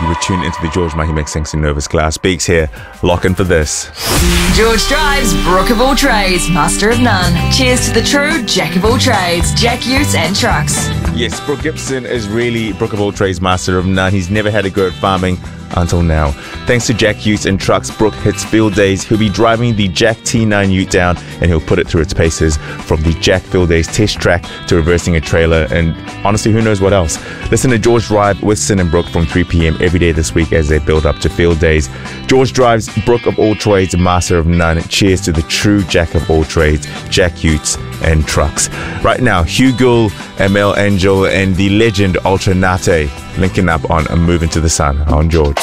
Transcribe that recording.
You were tuned into the George Mahimik Sings and Nervous Class. Beaks here. Lock in for this. George drives Brook of all trades, master of none. Cheers to the true jack of all trades, Jack Utes and Trucks. Yes, Brooke Gibson is really Brook of all trades, master of none. He's never had a go at farming until now. Thanks to Jack Utes and Trucks, Brooke hits field days. He'll be driving the Jack T9 Ute down and he'll put it through its paces, from the Jack Field Days test track to reversing a trailer, and honestly, who knows what else. Listen to George Drive with Sin and Brooke from 3 p.m. every day this week as they build up to field days. George drives Brook of all trades, master of none. Cheers to the true Jack of all trades, Jack Utes and Trucks. Right now, Hugh Gould, Mel Angel and the legend Ultra Nate linking up on A Move Into the Sun on George.